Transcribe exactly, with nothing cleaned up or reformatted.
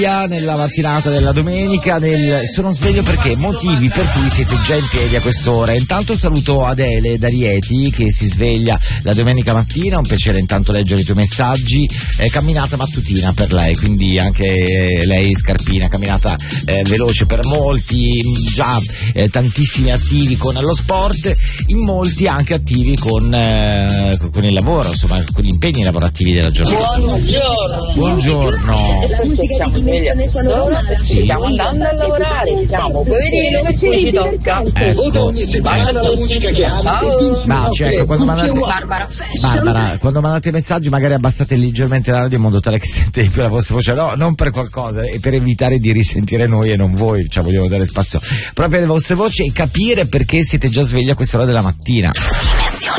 nella mattinata della domenica nel sono sveglio perché motivi per cui siete già in piedi a quest'ora. Intanto saluto Adele da Rieti che si sveglia la domenica mattina, un piacere intanto leggere i tuoi messaggi. Eh, camminata mattutina per lei, quindi anche eh, lei Scarpina, camminata eh, veloce per molti, già eh, tantissimi attivi con lo sport, in molti anche attivi con, eh, con il lavoro, insomma con gli impegni lavorativi della giornata. Buongiorno. Buongiorno. Siamo Sì. Stiamo andando a lavorare, siamo poverini, poi ci tocca. Ecco, Basta la musica che Ciao. ma cioè, ecco, quando mandate Barbara Barbara, quando mandate messaggi magari abbassate leggermente la radio in modo tale che sentite più la vostra voce, no, non per qualcosa, e per evitare di risentire noi e non voi, cioè vogliamo dare spazio proprio alle vostre voci e capire perché siete già svegli a quest'ora della mattina.